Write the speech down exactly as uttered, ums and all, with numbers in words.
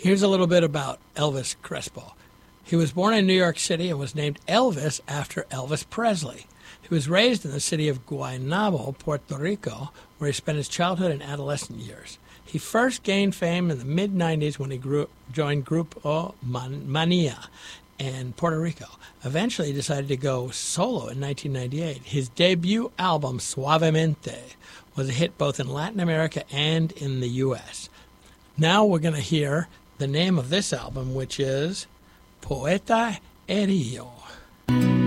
Here's a little bit about Elvis Crespo. He was born in New York City and was named Elvis after Elvis Presley. He was raised in the city of Guaynabo, Puerto Rico, where he spent his childhood and adolescent years. He first gained fame in the mid nineties when he grew, joined Grupo Man- Mania in Puerto Rico. Eventually, he decided to go solo in nineteen ninety-eight. His debut album, Suavemente, was a hit both in Latin America and in the U S. Now we're going to hear the name of this album, which is Poeta Herido.